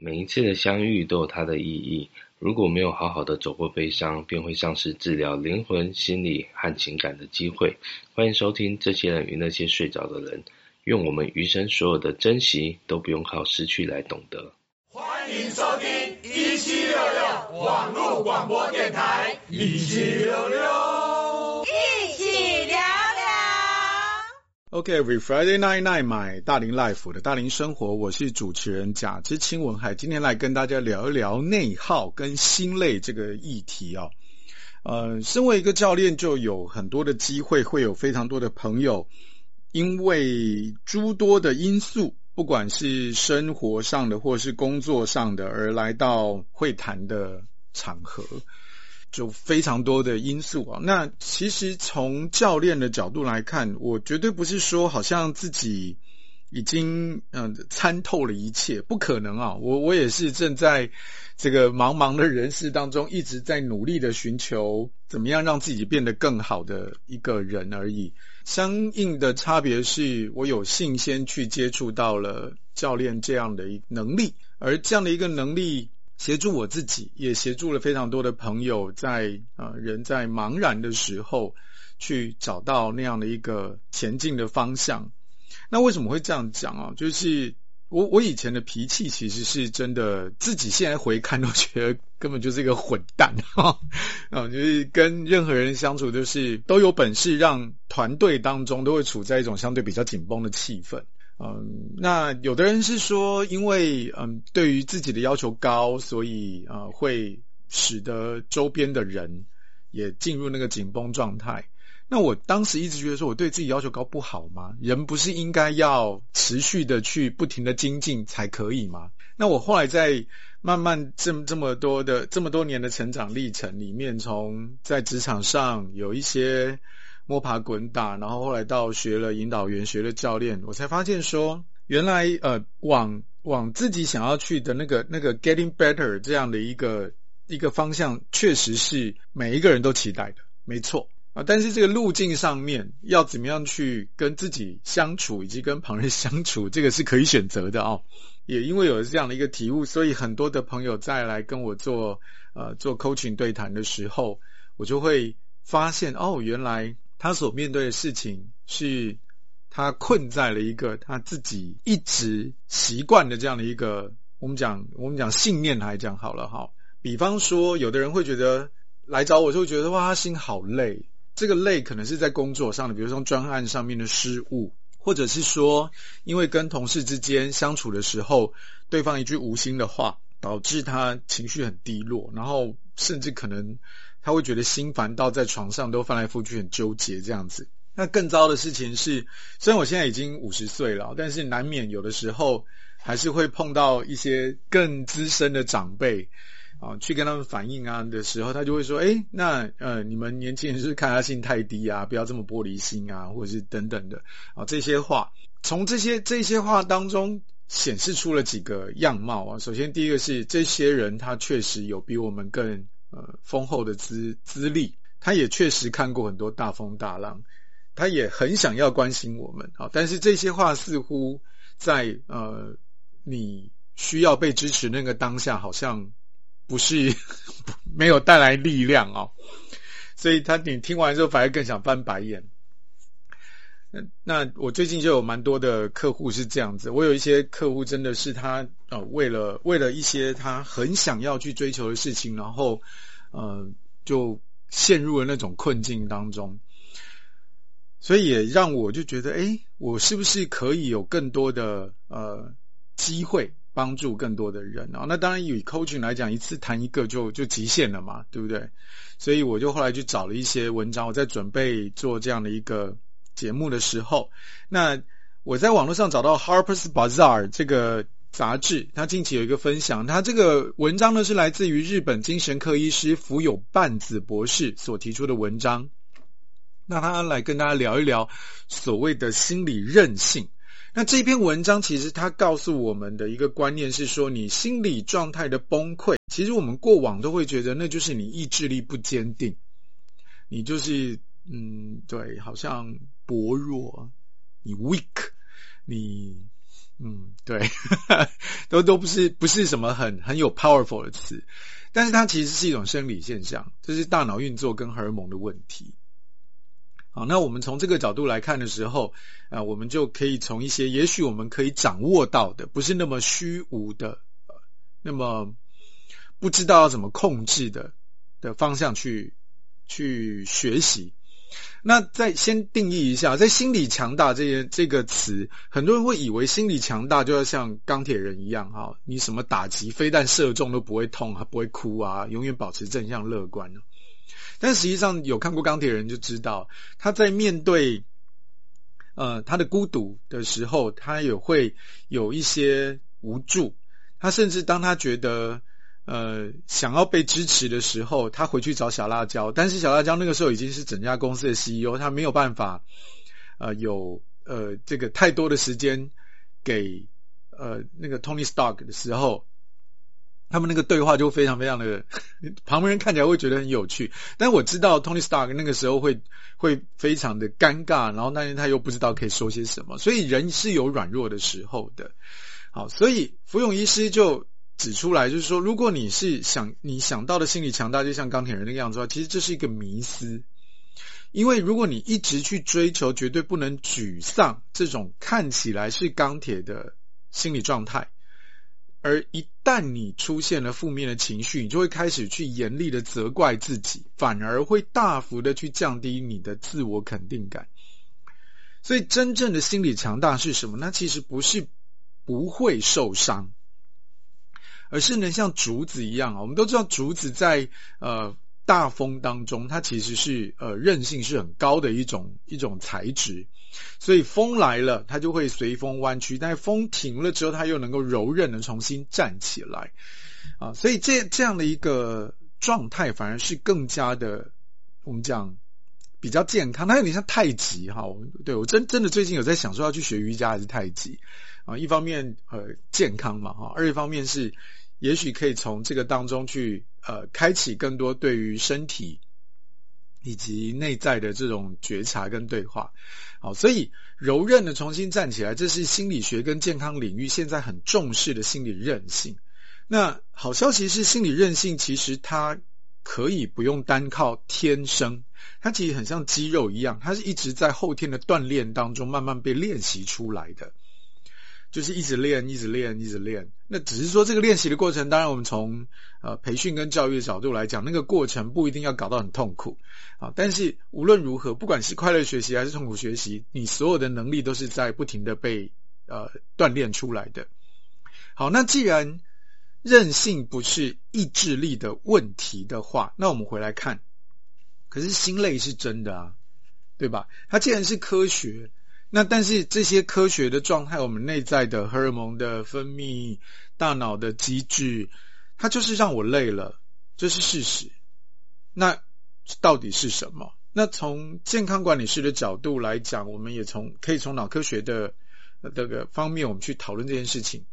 每一次的相遇都有它的意义，如果没有好好的走过悲伤，便会丧失治疗灵魂、心理和情感的机会。欢迎收听这些人与那些睡着的人，愿我们余生所有的珍惜都不用靠失去来懂得。 欢迎收听1766网络广播电台1766 一起聊聊。 OK，Every Friday night 买大龄 life 的大龄生活，我是主持人贾之清文海，今天来跟大家聊一聊内耗跟心累这个议题哦。身为一个教练，就有很多的机会，会有非常多的朋友，因为诸多的因素，不管是生活上的或是工作上的，而来到会谈的场合，就非常多的因素啊。那其实从教练的角度来看，我绝对不是说好像自己已经参透了一切，不可能啊。我也是正在这个茫茫的人世当中，一直在努力的寻求怎么样让自己变得更好的一个人而已。相应的差别是，我有幸先去接触到了教练这样的一个能力，而这样的一个能力协助我自己，也协助了非常多的朋友在人在茫然的时候去找到那样的一个前进的方向。那为什么会这样讲啊？就是我以前的脾气其实是真的，自己现在回看都觉得根本就是一个混蛋就是跟任何人相处都有本事让团队当中都会处在一种相对比较紧绷的气氛。那有的人是说，因为对于自己的要求高，所以会使得周边的人也进入那个紧绷状态。那我当时一直觉得说，我对自己要求高不好吗？人不是应该要持续的去不停的精进才可以吗？那我后来在慢慢这么多年的成长历程里面，从在职场上有一些摸爬滚打，然后后来到学了引导员，学了教练，我才发现说，原来往自己想要去的那个 getting better 这样的一个方向，确实是每一个人都期待的，没错但是这个路径上面要怎么样去跟自己相处，以及跟旁人相处，这个是可以选择的也因为有这样的一个体悟，所以很多的朋友再来跟我做 coaching 对谈的时候，我就会发现原来他所面对的事情是他困在了一个他自己一直习惯的这样的一个，我们讲信念来讲好了比方说有的人会觉得来找我就会觉得哇，他心好累，这个累可能是在工作上的，比如说专案上面的失误，或者是说因为跟同事之间相处的时候，对方一句无心的话导致他情绪很低落，然后甚至可能他会觉得心烦到在床上都翻来覆去很纠结这样子。那更糟的事情是，虽然我现在已经50岁了，但是难免有的时候还是会碰到一些更资深的长辈去跟他们反映的时候，他就会说那你们年轻人是不是看他心太低不要这么玻璃心或者是等等的这些话，从这些话当中显示出了几个样貌首先第一个是，这些人他确实有比我们更丰厚的资历，他也确实看过很多大风大浪，他也很想要关心我们但是这些话似乎在你需要被支持那个当下好像不是没有带来力量所以你听完之后反而更想翻白眼。那我最近就有蛮多的客户是这样子，我有一些客户真的是他为了一些他很想要去追求的事情，然后就陷入了那种困境当中，所以也让我就觉得我是不是可以有更多的机会帮助更多的人那当然以 coaching 来讲，一次谈一个就极限了嘛，对不对？所以我就后来去找了一些文章，我在准备做这样的一个节目的时候，那我在网络上找到 Harper's Bazaar 这个杂志，他近期有一个分享，他这个文章呢是来自于日本精神科医师福有半子博士所提出的文章，那他来跟大家聊一聊所谓的心理韧性。那这篇文章其实他告诉我们的一个观念是说，你心理状态的崩溃，其实我们过往都会觉得那就是你意志力不坚定，你就是对，好像薄弱，你 weak， 你对，都不是什么很有 powerful 的词，但是它其实是一种生理现象，就是大脑运作跟荷尔蒙的问题。好，那我们从这个角度来看的时候，我们就可以从一些也许我们可以掌握到的，不是那么虚无的，那么不知道要怎么控制的方向去学习。那再先定义一下，在心理强大这个词，很多人会以为心理强大就要像钢铁人一样哈，你什么打击飞弹射中都不会痛，不会哭啊，永远保持正向乐观。但实际上有看过钢铁人就知道，他在面对他的孤独的时候，他也会有一些无助，他甚至当他觉得想要被支持的时候，他回去找小辣椒，但是小辣椒那个时候已经是整家公司的 CEO， 他没有办法有这个太多的时间给那个 Tony Stark 的时候，他们那个对话就非常非常的旁边人看起来会觉得很有趣，但我知道 Tony Stark 那个时候会非常的尴尬，然后但是他又不知道可以说些什么，所以人是有软弱的时候的。好，所以福永医师就指出来，就是说如果你想到的心理强大就像钢铁人那个样子的话，其实这是一个迷思。因为如果你一直去追求绝对不能沮丧这种看起来是钢铁的心理状态，而一旦你出现了负面的情绪，你就会开始去严厉的责怪自己，反而会大幅的去降低你的自我肯定感。所以真正的心理强大是什么？那其实不是不会受伤，而是能像竹子一样，我们都知道竹子在大风当中，它其实是韧性是很高的一种材质，所以风来了它就会随风弯曲，但是风停了之后它又能够柔韧的重新站起来所以这样的一个状态反而是更加的我们讲比较健康，它有点像太极哈。对，我真的最近有在想说要去学瑜伽还是太极一方面健康嘛二一方面是也许可以从这个当中去开启更多对于身体以及内在的这种觉察跟对话。好，所以柔韧的重新站起来，这是心理学跟健康领域现在很重视的心理韧性。那好消息是心理韧性其实它可以不用单靠天生，它其实很像肌肉一样，它是一直在后天的锻炼当中慢慢被练习出来的，就是一直练一直练一直练。那只是说这个练习的过程，当然我们从培训跟教育的角度来讲，那个过程不一定要搞到很痛苦但是无论如何，不管是快乐学习还是痛苦学习，你所有的能力都是在不停的被锻炼出来的。好，那既然韧性不是意志力的问题的话，那我们回来看，可是心累是真的对吧？它既然是科学，那但是这些科学的状态，我们内在的荷尔蒙的分泌，大脑的机制，它就是让我累了，这是事实。那到底是什么？那从健康管理师的角度来讲，我们也可以从脑科学的这个方面我们去讨论这件事情。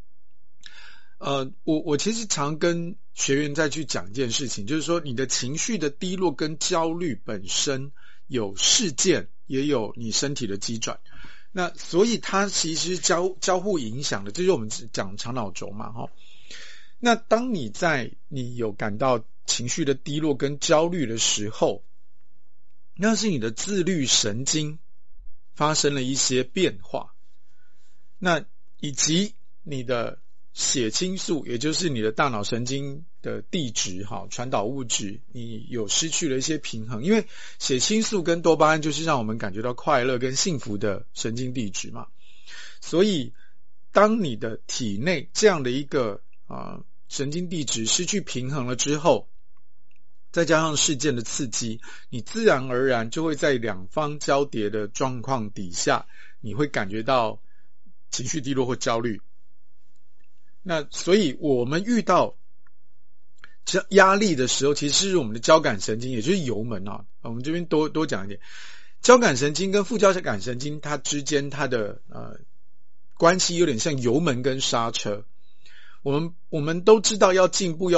我其实常跟学员再去讲一件事情，就是说你的情绪的低落跟焦虑本身有事件，也有你身体的机转，那所以它其实交互影响的，这就是我们讲肠脑轴嘛那当你有感到情绪的低落跟焦虑的时候，那是你的自律神经发生了一些变化，那以及你的血清素，也就是你的大脑神经的递质传导物质，你有失去了一些平衡，因为血清素跟多巴胺就是让我们感觉到快乐跟幸福的神经递质嘛，所以当你的体内这样的一个神经递质失去平衡了之后，再加上事件的刺激，你自然而然就会在两方交叠的状况底下，你会感觉到情绪低落或焦虑。那所以我们遇到压力的时候，其实是我们的交感神经，也就是油门我们这边多讲一点，交感神经跟副交感神经它之间它的关系有点像油门跟刹车。我们都知道要进步要